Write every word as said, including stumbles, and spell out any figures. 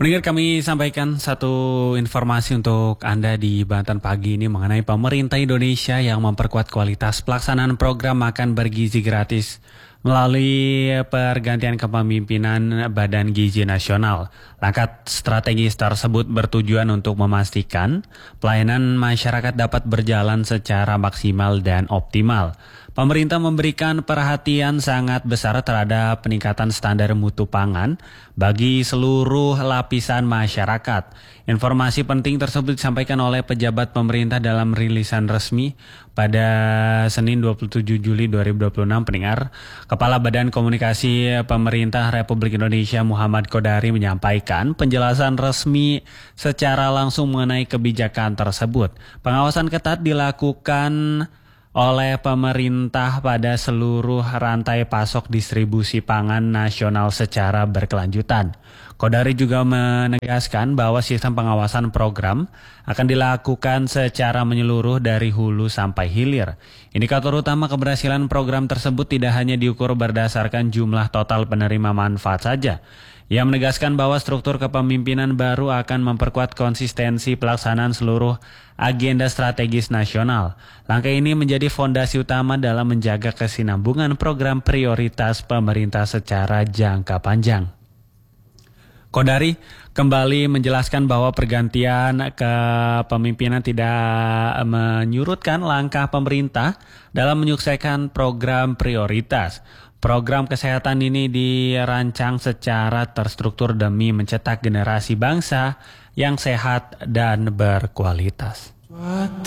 Pendengar, kami sampaikan satu informasi untuk Anda di Banten pagi ini mengenai pemerintah Indonesia yang memperkuat kualitas pelaksanaan program makan bergizi gratis melalui pergantian kepemimpinan Badan Gizi Nasional. Langkah strategis tersebut bertujuan untuk memastikan pelayanan masyarakat dapat berjalan secara maksimal dan optimal. Pemerintah memberikan perhatian sangat besar terhadap peningkatan standar mutu pangan bagi seluruh lapisan masyarakat. Informasi penting tersebut disampaikan oleh pejabat pemerintah dalam rilisan resmi pada Senin dua puluh tujuh Juli dua ribu dua puluh enam. Pendengar, Kepala Badan Komunikasi Pemerintah Republik Indonesia Muhammad Kodari menyampaikan penjelasan resmi secara langsung mengenai kebijakan tersebut. Pengawasan ketat dilakukan oleh pemerintah pada seluruh rantai pasok distribusi pangan nasional secara berkelanjutan. Kodari juga menegaskan bahwa sistem pengawasan program akan dilakukan secara menyeluruh dari hulu sampai hilir. Indikator utama keberhasilan program tersebut tidak hanya diukur berdasarkan jumlah total penerima manfaat saja. Ia menegaskan bahwa struktur kepemimpinan baru akan memperkuat konsistensi pelaksanaan seluruh agenda strategis nasional. Langkah ini menjadi fondasi utama dalam menjaga kesinambungan program prioritas pemerintah secara jangka panjang. Kodari kembali menjelaskan bahwa pergantian kepemimpinan tidak menyurutkan langkah pemerintah dalam menyukseskan program prioritas. Program kesehatan ini dirancang secara terstruktur demi mencetak generasi bangsa yang sehat dan berkualitas.